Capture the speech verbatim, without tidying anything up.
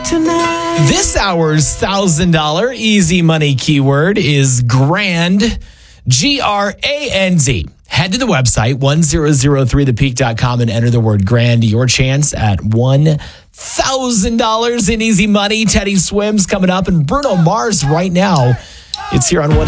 tonight. This hour's one thousand dollars easy money keyword is grand, G R A N D. Head to the website, one thousand three the peak dot com, and enter the word grand. Your chance at one thousand dollars in easy money. Teddy Swims coming up, and Bruno Mars right now. It's here on one.